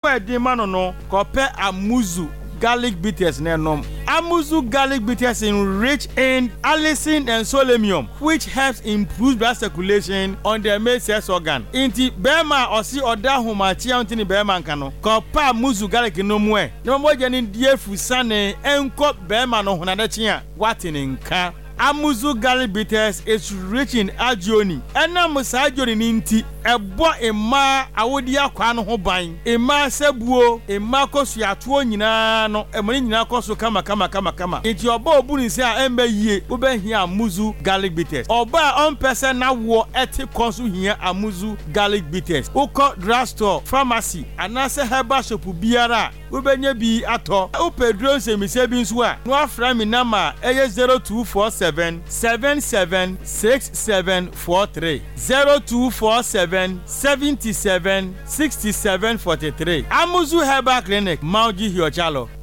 ɛbɔ ɛdin ma no kɔpɛ amuzu garlic bitters nenom. Amuzu garlic bitters rich in allicin and selenium, which helps improve blood circulation on the male sex organ. Inti bema osi oda humachi antini bema nkano. Kopa amuzu garlic no mwe. No mo jeni die fusane enko bema no hunadechia. Watini nka. Amuzu garlic bitters is rich in agioni. Ena musa agioni ninti ebo ema awodi akwa no ho ban. Ema sebuo, ema kosu atuo nyina no, emoni nyina kosu kama. Inti oba obuni se a embe yie, ube hia amuzu garlic bitters. Oba onpese na wo eti konsu hia amuzu garlic bitters. Uko drugstore, pharmacy, anase herbal shop biara, ube nye bi ato. Upe drone se mise bi nso a, no afra mi nama eye 0247 776743 0247 776743. Amuzu Herbal Clinic, Mauji Hiochalo.